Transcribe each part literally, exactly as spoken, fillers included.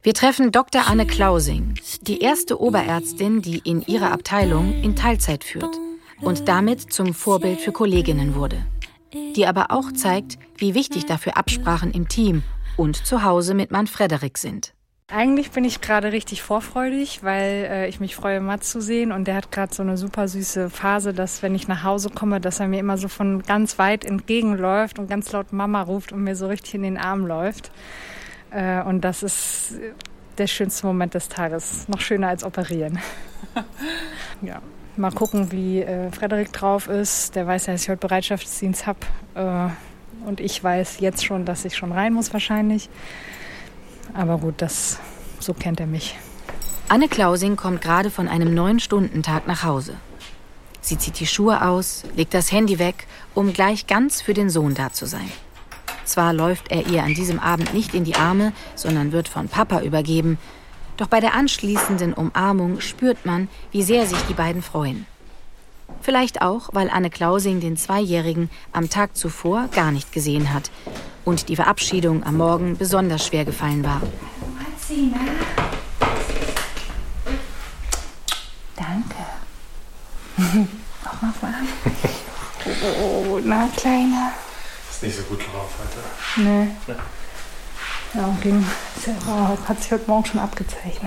Wir treffen Doktor Anne Klausing, die erste Oberärztin, die in ihrer Abteilung in Teilzeit führt und damit zum Vorbild für Kolleginnen wurde. Die aber auch zeigt, wie wichtig dafür Absprachen im Team und zu Hause mit Mann Frederik sind. Eigentlich bin ich gerade richtig vorfreudig, weil äh, ich mich freue, Mats zu sehen. Und der hat gerade so eine super süße Phase, dass wenn ich nach Hause komme, dass er mir immer so von ganz weit entgegenläuft und ganz laut Mama ruft und mir so richtig in den Arm läuft. Äh, und das ist der schönste Moment des Tages. Noch schöner als operieren. Ja. Mal gucken, wie äh, Frederik drauf ist. Der weiß ja, dass ich heute Bereitschaftsdienst habe. Äh, und ich weiß jetzt schon, dass ich schon rein muss wahrscheinlich. Aber gut, das, so kennt er mich. Anne Klausing kommt gerade von einem neun-Stunden-Tag nach Hause. Sie zieht die Schuhe aus, legt das Handy weg, um gleich ganz für den Sohn da zu sein. Zwar läuft er ihr an diesem Abend nicht in die Arme, sondern wird von Papa übergeben. Doch bei der anschließenden Umarmung spürt man, wie sehr sich die beiden freuen. Vielleicht auch, weil Anne Klausing den Zweijährigen am Tag zuvor gar nicht gesehen hat und die Verabschiedung am Morgen besonders schwer gefallen war. Martina. Danke. Auch mal warm. Oh, na, Kleiner. Ist nicht so gut drauf heute. Nee. nee. Ja, ging, hat sich heute Morgen schon abgezeichnet.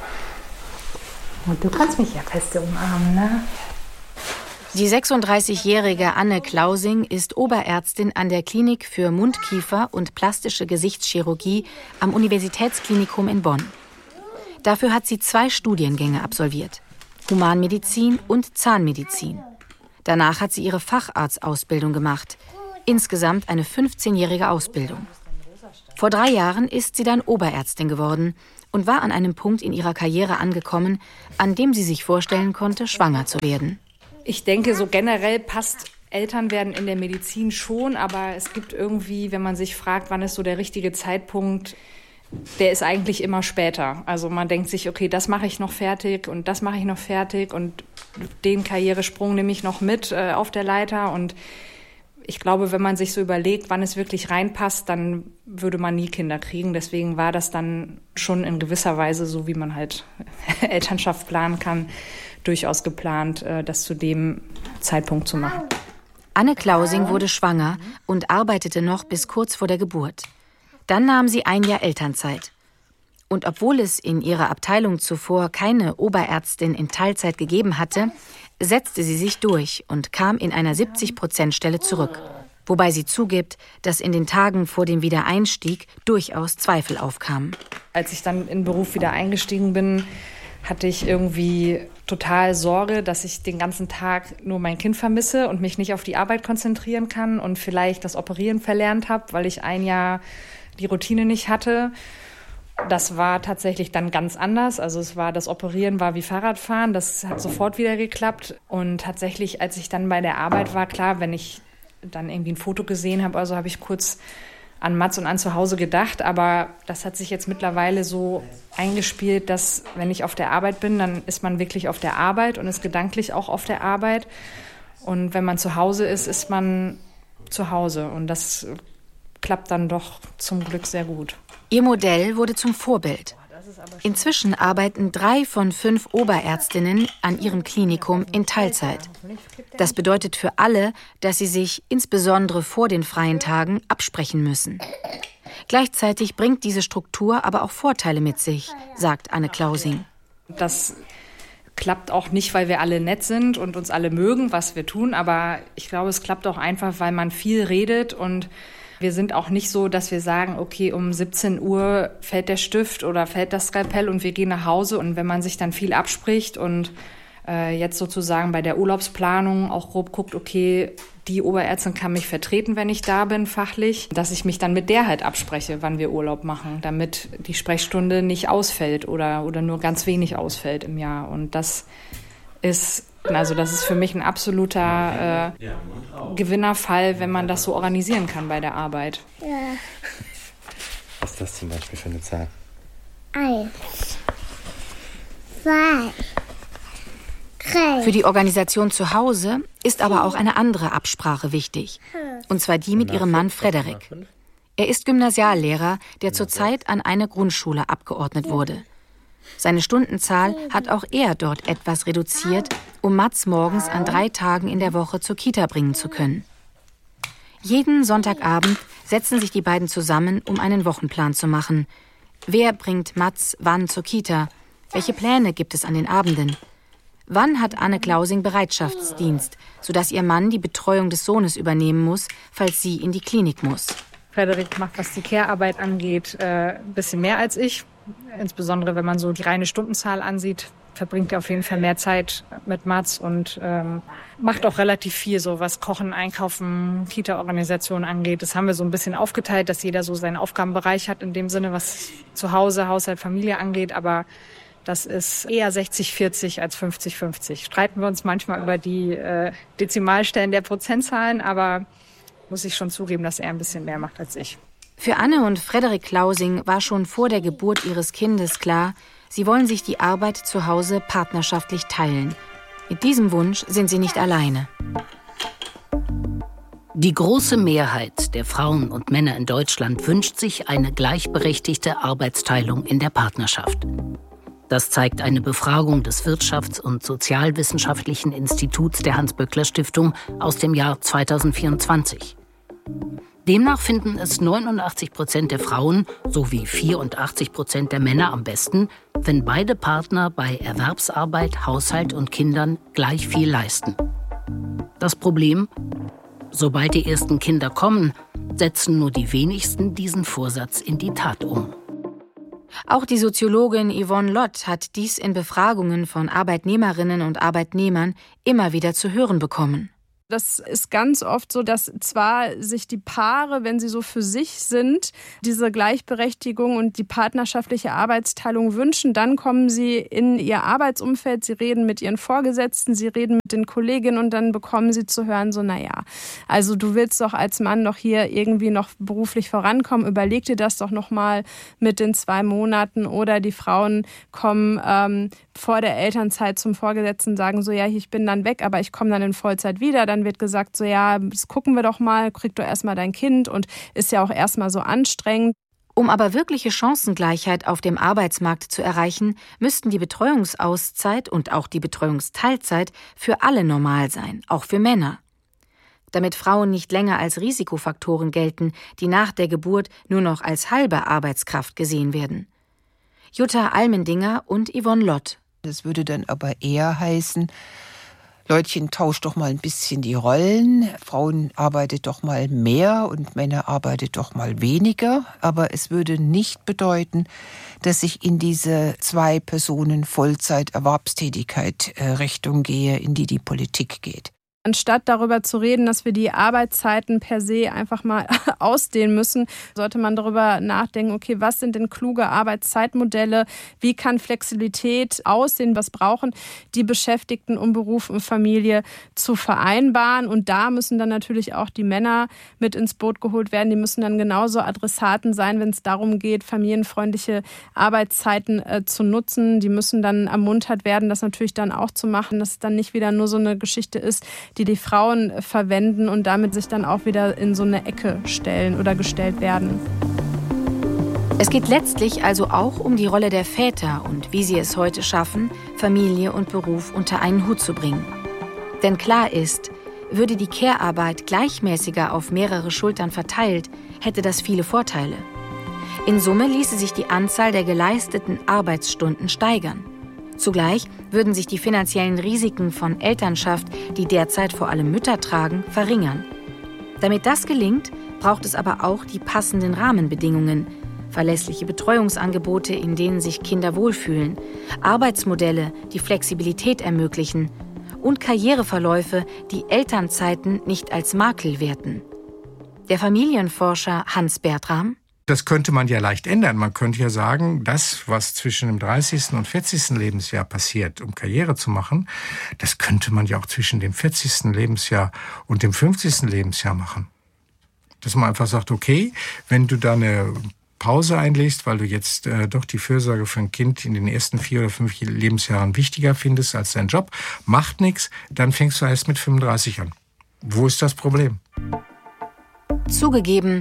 Und du kannst mich ja feste umarmen, ne? Die sechsunddreißigjährige Anne Klausing ist Oberärztin an der Klinik für Mund-, Kiefer- und plastische Gesichtschirurgie am Universitätsklinikum in Bonn. Dafür hat sie zwei Studiengänge absolviert: Humanmedizin und Zahnmedizin. Danach hat sie ihre Facharztausbildung gemacht. Insgesamt eine fünfzehnjährige Ausbildung. Vor drei Jahren ist sie dann Oberärztin geworden und war an einem Punkt in ihrer Karriere angekommen, an dem sie sich vorstellen konnte, schwanger zu werden. Ich denke, so generell passt Elternwerden in der Medizin schon, aber es gibt irgendwie, wenn man sich fragt, wann ist so der richtige Zeitpunkt, der ist eigentlich immer später. Also man denkt sich, okay, das mache ich noch fertig und das mache ich noch fertig und den Karrieresprung nehme ich noch mit äh, auf der Leiter. Und ich glaube, wenn man sich so überlegt, wann es wirklich reinpasst, dann würde man nie Kinder kriegen. Deswegen war das dann schon in gewisser Weise, so wie man halt Elternschaft planen kann, durchaus geplant, das zu dem Zeitpunkt zu machen. Anne Klausing wurde schwanger und arbeitete noch bis kurz vor der Geburt. Dann nahm sie ein Jahr Elternzeit. Und obwohl es in ihrer Abteilung zuvor keine Oberärztin in Teilzeit gegeben hatte, setzte sie sich durch und kam in einer siebzig-Prozent-Stelle zurück. Wobei sie zugibt, dass in den Tagen vor dem Wiedereinstieg durchaus Zweifel aufkamen. Als ich dann in den Beruf wieder eingestiegen bin, hatte ich irgendwie total Sorge, dass ich den ganzen Tag nur mein Kind vermisse und mich nicht auf die Arbeit konzentrieren kann und vielleicht das Operieren verlernt habe, weil ich ein Jahr die Routine nicht hatte. Das war tatsächlich dann ganz anders. Also es war, das Operieren war wie Fahrradfahren, das hat sofort wieder geklappt. Und tatsächlich, als ich dann bei der Arbeit war, klar, wenn ich dann irgendwie ein Foto gesehen habe, also habe ich kurz an Mats und an zu Hause gedacht, aber das hat sich jetzt mittlerweile so eingespielt, dass wenn ich auf der Arbeit bin, dann ist man wirklich auf der Arbeit und ist gedanklich auch auf der Arbeit. Und wenn man zu Hause ist, ist man zu Hause und das klappt dann doch zum Glück sehr gut. Ihr Modell wurde zum Vorbild. Inzwischen arbeiten drei von fünf Oberärztinnen an ihrem Klinikum in Teilzeit. Das bedeutet für alle, dass sie sich insbesondere vor den freien Tagen absprechen müssen. Gleichzeitig bringt diese Struktur aber auch Vorteile mit sich, sagt Anne Klausing. Das klappt auch nicht, weil wir alle nett sind und uns alle mögen, was wir tun, aber ich glaube, es klappt auch einfach, weil man viel redet und wir sind auch nicht so, dass wir sagen, okay, um siebzehn Uhr fällt der Stift oder fällt das Skalpell und wir gehen nach Hause. Und wenn man sich dann viel abspricht und äh, jetzt sozusagen bei der Urlaubsplanung auch grob guckt, okay, die Oberärztin kann mich vertreten, wenn ich da bin, fachlich, dass ich mich dann mit der halt abspreche, wann wir Urlaub machen, damit die Sprechstunde nicht ausfällt oder, oder nur ganz wenig ausfällt im Jahr. Und das ist Also das ist für mich ein absoluter äh, Gewinnerfall, wenn man das so organisieren kann bei der Arbeit. Ja. Was ist das zum Beispiel für eine Zahl? Eins, zwei, drei. Für die Organisation zu Hause ist aber auch eine andere Absprache wichtig. Und zwar die mit ihrem Mann Frederik. Er ist Gymnasiallehrer, der zurzeit an eine Grundschule abgeordnet wurde. Seine Stundenzahl hat auch er dort etwas reduziert, um Mats morgens an drei Tagen in der Woche zur Kita bringen zu können. Jeden Sonntagabend setzen sich die beiden zusammen, um einen Wochenplan zu machen. Wer bringt Mats wann zur Kita? Welche Pläne gibt es an den Abenden? Wann hat Anne Klausing Bereitschaftsdienst, sodass ihr Mann die Betreuung des Sohnes übernehmen muss, falls sie in die Klinik muss? Frederik macht, was die Care-Arbeit angeht, äh, ein bisschen mehr als ich. Insbesondere, wenn man so die reine Stundenzahl ansieht, verbringt er auf jeden Fall mehr Zeit mit Mats und ähm, macht auch relativ viel, so was Kochen, Einkaufen, Kita-Organisation angeht. Das haben wir so ein bisschen aufgeteilt, dass jeder so seinen Aufgabenbereich hat, in dem Sinne, was zu Hause, Haushalt, Familie angeht. Aber das ist eher sechzig vierzig als fünfzig fünfzig. Streiten wir uns manchmal über die äh, Dezimalstellen der Prozentzahlen, aber muss ich schon zugeben, dass er ein bisschen mehr macht als ich. Für Anne und Frederik Klausing war schon vor der Geburt ihres Kindes klar, sie wollen sich die Arbeit zu Hause partnerschaftlich teilen. Mit diesem Wunsch sind sie nicht alleine. Die große Mehrheit der Frauen und Männer in Deutschland wünscht sich eine gleichberechtigte Arbeitsteilung in der Partnerschaft. Das zeigt eine Befragung des Wirtschafts- und Sozialwissenschaftlichen Instituts der Hans-Böckler-Stiftung aus dem Jahr zweitausendvierundzwanzig. Demnach finden es neunundachtzig Prozent der Frauen sowie vierundachtzig Prozent der Männer am besten, wenn beide Partner bei Erwerbsarbeit, Haushalt und Kindern gleich viel leisten. Das Problem? Sobald die ersten Kinder kommen, setzen nur die wenigsten diesen Vorsatz in die Tat um. Auch die Soziologin Yvonne Lott hat dies in Befragungen von Arbeitnehmerinnen und Arbeitnehmern immer wieder zu hören bekommen. Das ist ganz oft so, dass zwar sich die Paare, wenn sie so für sich sind, diese Gleichberechtigung und die partnerschaftliche Arbeitsteilung wünschen, dann kommen sie in ihr Arbeitsumfeld, sie reden mit ihren Vorgesetzten, sie reden mit den Kolleginnen und dann bekommen sie zu hören, so naja, also du willst doch als Mann doch hier irgendwie noch beruflich vorankommen, überleg dir das doch nochmal mit den zwei Monaten oder die Frauen kommen ähm, vor der Elternzeit zum Vorgesetzten und sagen so, ja, ich bin dann weg, aber ich komme dann in Vollzeit wieder, dann wird gesagt so, ja, das gucken wir doch mal, krieg doch erstmal dein Kind und ist ja auch erstmal so anstrengend. Um aber wirkliche Chancengleichheit auf dem Arbeitsmarkt zu erreichen, müssten die Betreuungsauszeit und auch die Betreuungsteilzeit für alle normal sein, auch für Männer. Damit Frauen nicht länger als Risikofaktoren gelten, die nach der Geburt nur noch als halbe Arbeitskraft gesehen werden. Jutta Almendinger und Yvonne Lott. Das würde dann aber eher heißen, Leutchen, tauscht doch mal ein bisschen die Rollen. Frauen arbeitet doch mal mehr und Männer arbeitet doch mal weniger. Aber es würde nicht bedeuten, dass ich in diese Zwei-Personen-Vollzeit-Erwerbstätigkeit äh, Richtung gehe, in die die Politik geht. Anstatt darüber zu reden, dass wir die Arbeitszeiten per se einfach mal ausdehnen müssen, sollte man darüber nachdenken, okay, was sind denn kluge Arbeitszeitmodelle? Wie kann Flexibilität aussehen? Was brauchen die Beschäftigten, um Beruf und Familie zu vereinbaren? Und da müssen dann natürlich auch die Männer mit ins Boot geholt werden. Die müssen dann genauso Adressaten sein, wenn es darum geht, familienfreundliche Arbeitszeiten äh, zu nutzen. Die müssen dann ermuntert werden, das natürlich dann auch zu machen, dass es dann nicht wieder nur so eine Geschichte ist, die die Frauen verwenden und damit sich dann auch wieder in so eine Ecke stellen oder gestellt werden. Es geht letztlich also auch um die Rolle der Väter und wie sie es heute schaffen, Familie und Beruf unter einen Hut zu bringen. Denn klar ist, würde die Care-Arbeit gleichmäßiger auf mehrere Schultern verteilt, hätte das viele Vorteile. In Summe ließe sich die Anzahl der geleisteten Arbeitsstunden steigern. Zugleich würden sich die finanziellen Risiken von Elternschaft, die derzeit vor allem Mütter tragen, verringern. Damit das gelingt, braucht es aber auch die passenden Rahmenbedingungen, verlässliche Betreuungsangebote, in denen sich Kinder wohlfühlen, Arbeitsmodelle, die Flexibilität ermöglichen und Karriereverläufe, die Elternzeiten nicht als Makel werten. Der Familienforscher Hans Bertram: Das könnte man ja leicht ändern. Man könnte ja sagen, das, was zwischen dem dreißigsten und vierzigsten Lebensjahr passiert, um Karriere zu machen, das könnte man ja auch zwischen dem vierzigsten Lebensjahr und dem fünfzigsten Lebensjahr machen. Dass man einfach sagt, okay, wenn du da eine Pause einlegst, weil du jetzt äh, doch die Fürsorge für ein Kind in den ersten vier oder fünf Lebensjahren wichtiger findest als dein Job, macht nichts, dann fängst du erst mit fünfunddreißig an. Wo ist das Problem? Zugegeben,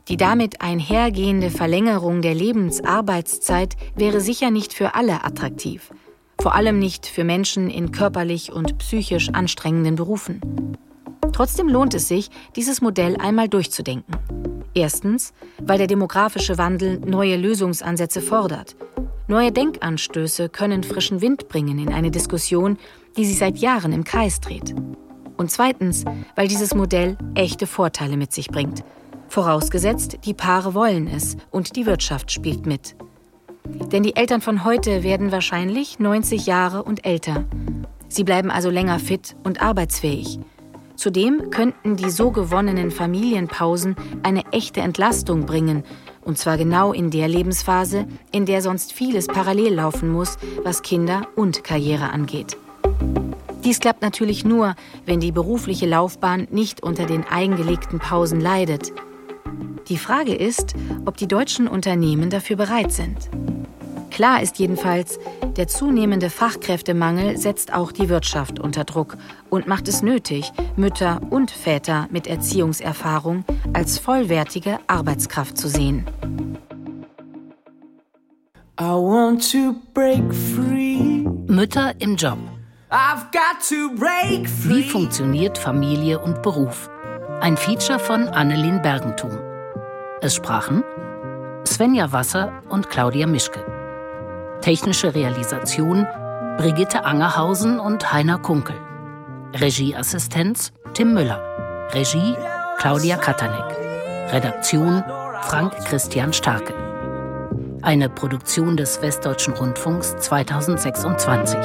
Die damit einhergehende Verlängerung der Lebensarbeitszeit wäre sicher nicht für alle attraktiv. Vor allem nicht für Menschen in körperlich und psychisch anstrengenden Berufen. Trotzdem lohnt es sich, dieses Modell einmal durchzudenken. Erstens, weil der demografische Wandel neue Lösungsansätze fordert. Neue Denkanstöße können frischen Wind bringen in eine Diskussion, die sich seit Jahren im Kreis dreht. Und zweitens, weil dieses Modell echte Vorteile mit sich bringt. Vorausgesetzt, die Paare wollen es und die Wirtschaft spielt mit. Denn die Eltern von heute werden wahrscheinlich neunzig Jahre und älter. Sie bleiben also länger fit und arbeitsfähig. Zudem könnten die so gewonnenen Familienpausen eine echte Entlastung bringen, und zwar genau in der Lebensphase, in der sonst vieles parallel laufen muss, was Kinder und Karriere angeht. Dies klappt natürlich nur, wenn die berufliche Laufbahn nicht unter den eingelegten Pausen leidet. Die Frage ist, ob die deutschen Unternehmen dafür bereit sind. Klar ist jedenfalls, der zunehmende Fachkräftemangel setzt auch die Wirtschaft unter Druck und macht es nötig, Mütter und Väter mit Erziehungserfahrung als vollwertige Arbeitskraft zu sehen. I want to break free. Mütter im Job. I've got to break free. Wie funktioniert Familie und Beruf? Ein Feature von Annelien Bergentum. Es sprachen Svenja Wasser und Claudia Mischke. Technische Realisation Brigitte Angerhausen und Heiner Kunkel. Regieassistenz Tim Müller. Regie Claudia Katanek. Redaktion Frank Christian Starke. Eine Produktion des Westdeutschen Rundfunks zweitausendsechsundzwanzig.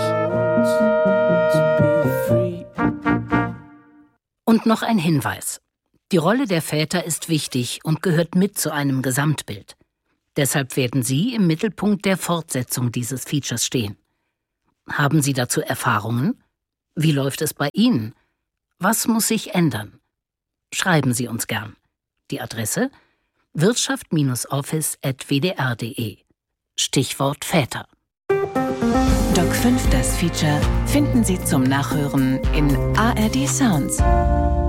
Und noch ein Hinweis. Die Rolle der Väter ist wichtig und gehört mit zu einem Gesamtbild. Deshalb werden Sie im Mittelpunkt der Fortsetzung dieses Features stehen. Haben Sie dazu Erfahrungen? Wie läuft es bei Ihnen? Was muss sich ändern? Schreiben Sie uns gern. Die Adresse wirtschaft office at w d r punkt d e. Stichwort Väter. Doc fünf, das Feature, finden Sie zum Nachhören in A R D Sounds.